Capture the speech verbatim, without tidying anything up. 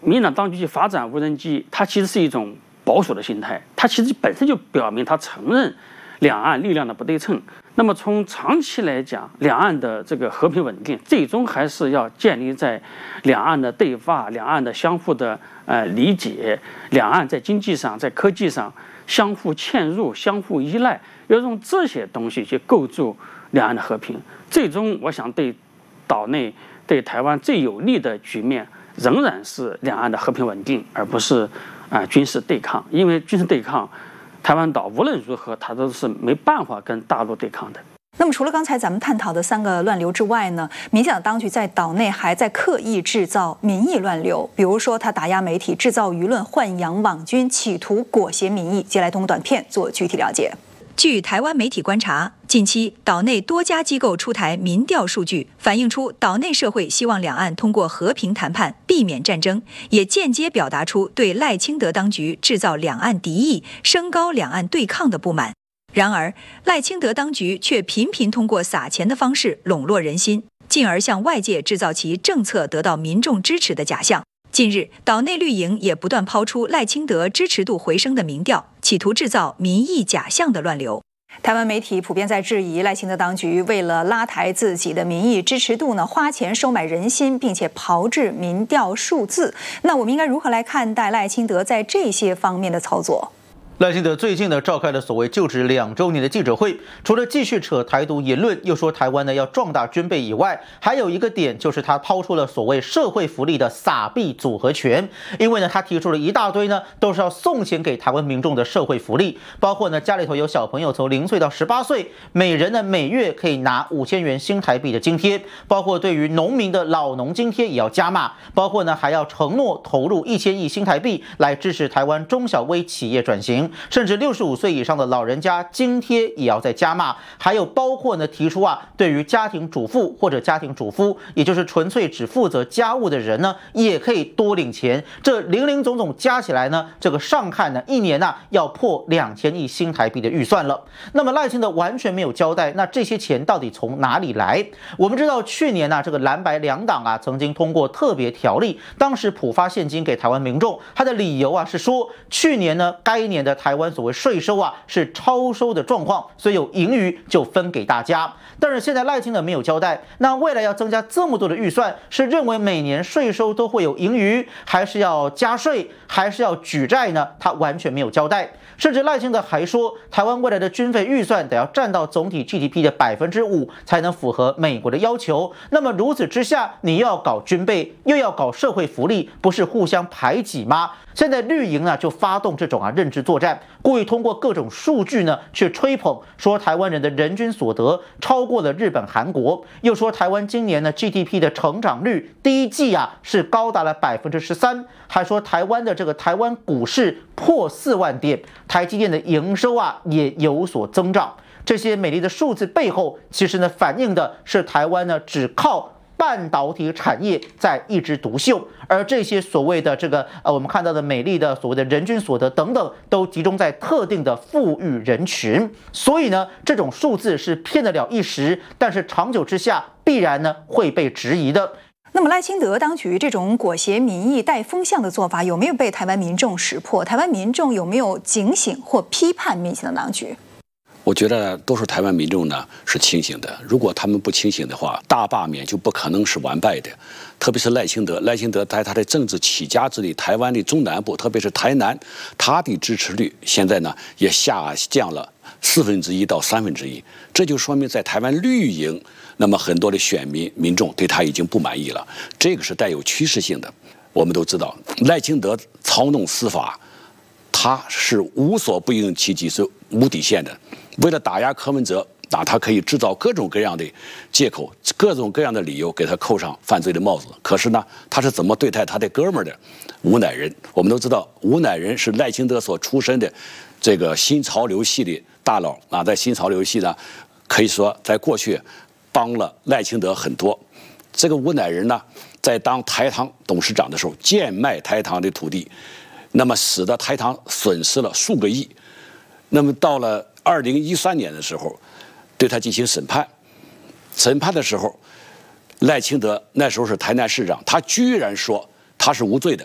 民进党当局去发展无人机，它其实是一种保守的心态，它其实本身就表明它承认两岸力量的不对称。那么从长期来讲，两岸的这个和平稳定，最终还是要建立在两岸的对话、两岸的相互的呃理解、两岸在经济上、在科技上相互嵌入、相互依赖，要用这些东西去构筑两岸的和平。最终，我想对岛内、对台湾最有利的局面，仍然是两岸的和平稳定，而不是啊、呃、军事对抗。因为军事对抗，台湾岛无论如何，它都是没办法跟大陆对抗的。 那么，除了刚才咱们探讨的三个乱流之外呢，民进党当局在岛内还在刻意制造民意乱流，比如说他打压媒体，制造舆论豢养网军，企图裹挟民意。接下来通过短片做具体了解。 据台湾媒体观察，近期岛内多家机构出台民调数据，反映出岛内社会希望两岸通过和平谈判避免战争，也间接表达出对赖清德当局制造两岸敌意、升高两岸对抗的不满。然而，赖清德当局却频频通过撒钱的方式笼络人心，进而向外界制造其政策得到民众支持的假象。近日，岛内绿营也不断抛出赖清德支持度回升的民调，企图制造民意假象的乱流。 台湾媒体普遍在质疑赖清德当局为了拉抬自己的民意支持度呢，花钱收买人心，并且炮制民调数字。那我们应该如何来看待赖清德在这些方面的操作？ 赖清德最近呢召开了所谓就职两周年的记者会，除了继续扯台独言论，又说台湾呢要壮大军备以外，还有一个点就是他抛出了所谓社会福利的撒币组合拳。因为呢他提出了一大堆呢都是要送钱给台湾民众的社会福利，包括呢家里头有小朋友从零岁到十八岁，每人呢每月可以拿五千元新台币的津贴，包括对于农民的老农津贴也要加码，包括呢还要承诺投入一千亿新台币来支持台湾中小微企业转型。甚至六十五岁以上的老人家津贴也要再加码，还有包括呢提出啊，对于家庭主妇或者家庭主夫，也就是纯粹只负责家务的人呢，也可以多领钱。这零零总总加起来呢，这个上看呢一年啊要破两千亿新台币的预算了。那么赖清德完全没有交代，那这些钱到底从哪里来？我们知道去年啊，这个蓝白两党啊曾经通过特别条例，当时普发现金给台湾民众，他的理由啊是说，去年呢该年的台湾所谓税收啊是超收的状况，所以有盈余就分给大家。但是现在赖清德没有交代，那未来要增加这么多的预算，是认为每年税收都会有盈余，还是要加税，还是要举债呢？他完全没有交代。甚至赖清德还说，台湾未来的军费预算得要占到总体 G D P 的百分之五，才能符合美国的要求。那么如此之下，你又要搞军备，又要搞社会福利，不是互相排挤吗？现在绿营呢就发动这种啊认知作战，故意通过各种数据呢去吹捧，说台湾人的人均所得超过了日本、韩国，又说台湾今年呢 G D P 的成长率第一季啊是高达了百分之十三，还说台湾的这个台湾股市破四万点，台积电的营收啊也有所增长。这些美丽的数字背后，其实呢反映的是台湾呢只靠半导体产业在一枝独秀，而这些所谓的这个呃我们看到的美丽的所谓的人均所得等等，都集中在特定的富裕人群。所以呢，这种数字是骗得了一时，但是长久之下必然呢会被质疑的。 那么赖清德当局这种裹挟民意、带风向的做法，有没有被台湾民众识破？台湾民众有没有警醒或批判民进党当局？ 我觉得多数台湾民众呢是清醒的，如果他们不清醒的话，大罢免就不可能是完败的。特别是赖清德，赖清德在他的政治起家之地，台湾的中南部，特别是台南，他的支持率现在呢也下降了四分之一到三分之一，这就说明在台湾绿营，那么很多的选民民众对他已经不满意了，这个是带有趋势性的。我们都知道，赖清德操弄司法，他是无所不用其极，是无底线的。为了打压柯文哲，啊，他可以制造各种各样的借口、各种各样的理由，给他扣上犯罪的帽子。可是呢，他是怎么对待他的哥们儿的？吴乃仁，我们都知道，吴乃仁是赖清德所出身的这个新潮流系的大佬啊，在新潮流系呢，可以说在过去帮了赖清德很多。这个吴乃仁呢，在当台糖董事长的时候，贱卖台糖的土地，那么使得台糖损失了数个亿。那么到了二零一三年的时候，对他进行审判。审判的时候，赖清德那时候是台南市长，他居然说他是无罪的。